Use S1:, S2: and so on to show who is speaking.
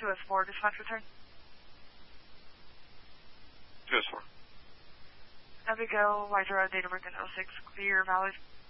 S1: 2S4, dispatch return.
S2: 2S4.
S1: Abigail, Wydra, date of birth in 06, clear, valid.